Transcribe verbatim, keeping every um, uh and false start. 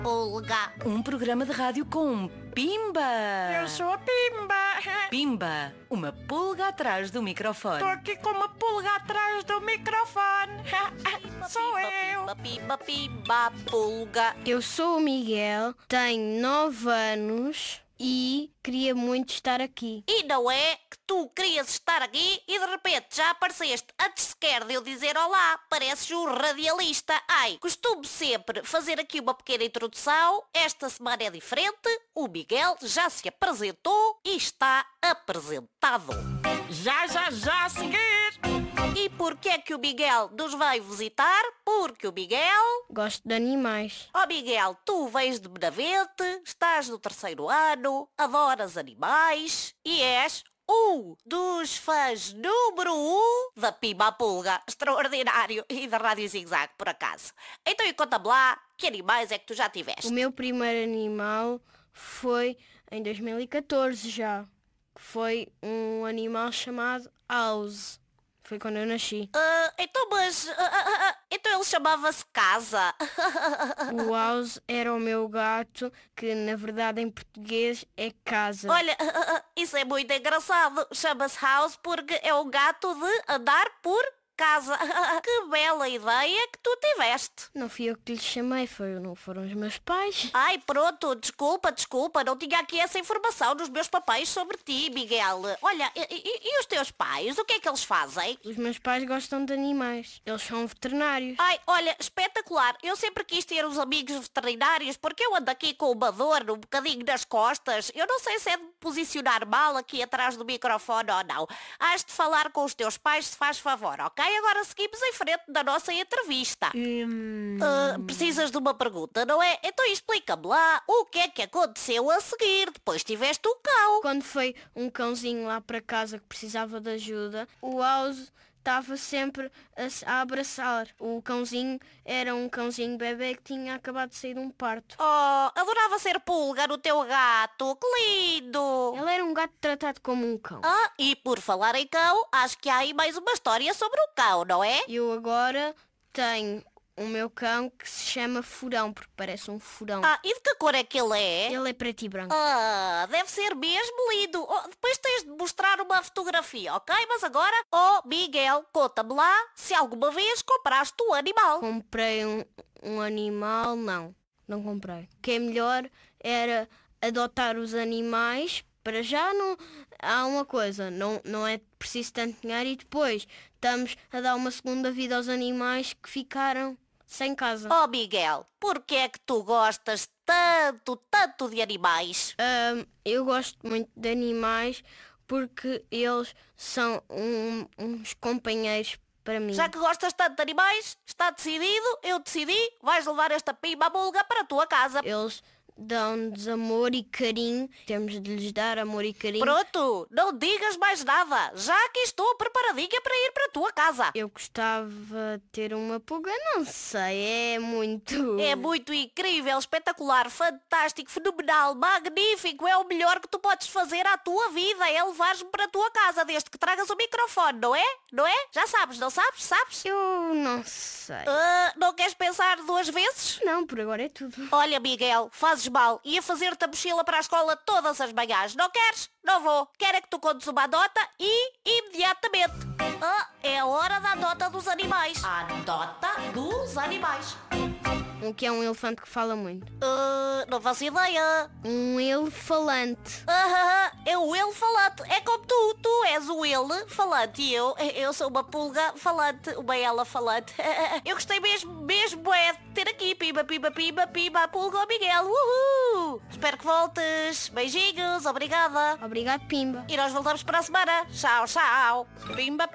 Pulga. Um programa de rádio com Pimba. Eu sou a Pimba. Pimba, uma pulga atrás do microfone. Estou aqui com uma pulga atrás do microfone. Sou eu. Pimba, pimba, pimba, pulga. Eu sou o Miguel, tenho nove anos e queria muito estar aqui. E não é que tu querias estar aqui e de repente já apareceste antes sequer de eu dizer olá. Pareces um radialista. Ai, costumo sempre fazer aqui uma pequena introdução. Esta semana é diferente. O Miguel já se apresentou e está apresentado. Já, já, já a seguir. E porquê é que o Miguel nos veio visitar? Porque o Miguel... Gosto de animais. Oh Miguel, tu vens de Benavente, estás no terceiro ano, adoras animais e és um dos fãs número um da Pimba a Pulga. Extraordinário. E da Rádio Zig Zag, por acaso. Então e conta-me lá, que animais é que tu já tiveste? O meu primeiro animal foi em dois mil e catorze já. Que foi um animal chamado House. Foi quando eu nasci. Ah, então, mas... ah, ah, ah, então ele chamava-se Casa. O House era o meu gato, que na verdade em português é casa. Olha, ah, ah, isso é muito engraçado. Chama-se House porque é um gato de andar por casa. Que bela ideia que tu tiveste. Não fui eu que lhe chamei, foi, não foram os meus pais. Ai, pronto, desculpa, desculpa, não tinha aqui essa informação dos meus papéis sobre ti, Miguel. Olha, e, e- e os teus pais, o que é que eles fazem? Os meus pais gostam de animais. Eles são veterinários. Ai, olha, espetacular. Eu sempre quis ter uns amigos veterinários porque eu ando aqui com uma dor um bocadinho nas costas. Eu não sei se é de me posicionar mal aqui atrás do microfone ou não. Has de falar com os teus pais se faz favor, ok? Agora seguimos em frente da nossa entrevista. Hum, Ah, precisas de uma pergunta, não é? Então explica-me lá o que é que aconteceu a seguir. Depois tiveste um cão. Quando foi um cãozinho lá para casa que precisava de ajuda, o House estava sempre a, se- a abraçar. O cãozinho era um cãozinho bebê que tinha acabado de sair de um parto. Oh, adorava ser pulga no teu gato. Que lindo! Ele era um gato tratado como um cão. Ah, e por falar em cão, acho que há aí mais uma história sobre o cão, não é? Eu agora tenho o meu cão que se chama Furão, porque parece um furão. Ah, e de que cor é que ele é? Ele é preto e branco. Ah, deve ser mesmo lindo. Oh, depois tens de mostrar uma fotografia, ok? Mas agora, oh Miguel, conta-me lá se alguma vez compraste um animal. Comprei um, um animal? Não, não comprei. O que é melhor era adotar os animais. Para já não há uma coisa, não, não é preciso tanto dinheiro e depois estamos a dar uma segunda vida aos animais que ficaram sem casa. Oh Miguel, porquê é que tu gostas tanto, tanto de animais? Ahm, eu gosto muito de animais porque eles são um- uns companheiros para mim. Já que gostas tanto de animais, está decidido, eu decidi, vais levar esta Pimba a Pulga para a tua casa. Eles dão-nos amor e carinho, temos de lhes dar amor e carinho. Pronto, não digas mais nada, já aqui estou preparadinha para ir para a tua casa. Eu gostava de ter uma pulga, não sei, é muito... É muito incrível, espetacular, fantástico, fenomenal, magnífico. É o melhor que tu podes fazer à tua vida. É levares-me para a tua casa, desde que tragas o microfone, não é? Não é? Já sabes, não sabes? Sabes? Eu não sei. Ah, não queres pensar duas vezes? Não, por agora é tudo. Olha, Miguel, fazes mal. Ia fazer-te a mochila para a escola todas as manhãs. Não queres? Não vou. Quero é que tu contes uma nota e imediatamente. Ah, é a hora da nota dos animais. A nota dos animais. O que é um elefante que fala muito? Ah, não faço ideia. Um elefalante. Ah, é o ele falante. É como tu. Tu és o ele falante e eu, eu sou uma pulga falante, uma ela falante. Eu gostei mesmo, mesmo é de ter aqui. Pimba, pimba, pimba, pimba, pulga ao Miguel. Uhul. Espero que voltes. Beijinhos, obrigada. Obrigado, Pimba. E nós voltamos para a semana. Tchau, tchau. Pimba.